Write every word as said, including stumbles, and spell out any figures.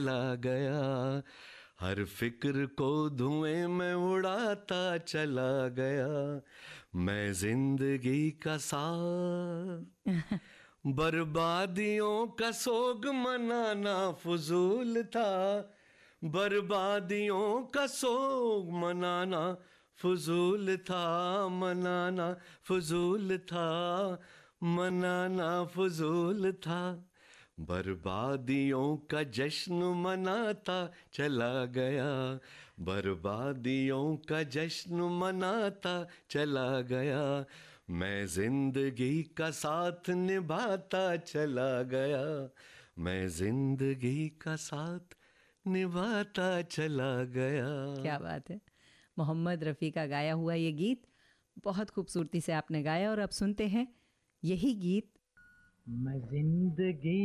चला गया, हर फिक्र को धुएं में उड़ाता चला गया, मैं जिंदगी का साथ बर्बादियों का सोग मनाना फजूल था, बर्बादियों का सोग मनाना फजूल था, मनाना फजूल था, मनाना फजूल था, बर्बादियों का जश्न मनाता चला गया, बर्बादियों का जश्न मनाता चला गया, मैं जिंदगी का साथ निभाता चला गया, मैं जिंदगी का साथ निभाता चला गया। क्या बात है, मोहम्मद रफ़ी का गाया हुआ ये गीत बहुत खूबसूरती से आपने गाया। और अब सुनते हैं यही गीत मैं जिंदगी